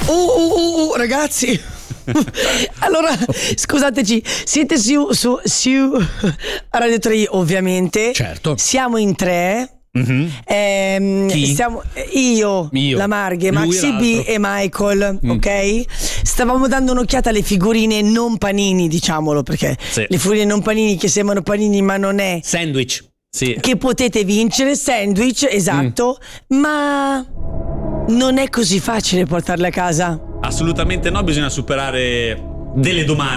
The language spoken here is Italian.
Ragazzi. Allora, scusateci, siete su Radio 3 ovviamente. Certo. Siamo in 3. Chi? Siamo io, la Marghe, Maxi B e Michael, ok? Stavamo dando un'occhiata alle figurine non panini, diciamolo, perché le figurine non panini che sembrano panini ma non è. Sandwich. Sì. Che potete vincere, sandwich, esatto, ma non è così facile portarle a casa. Assolutamente no, bisogna superare delle domande.